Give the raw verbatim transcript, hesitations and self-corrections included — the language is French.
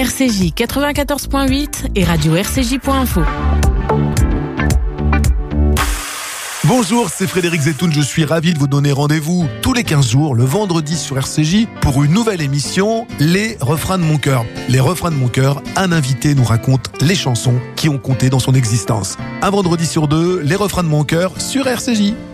R C J quatre-vingt-quatorze point huit et radio r c j point info. Bonjour, c'est Frédéric Zetoun, je suis ravi de vous donner rendez-vous tous les quinze jours, le vendredi sur R C J, pour une nouvelle émission, Les Refrains de mon cœur. Les Refrains de mon cœur, un invité nous raconte les chansons qui ont compté dans son existence. Un vendredi sur deux, Les Refrains de mon cœur sur R C J.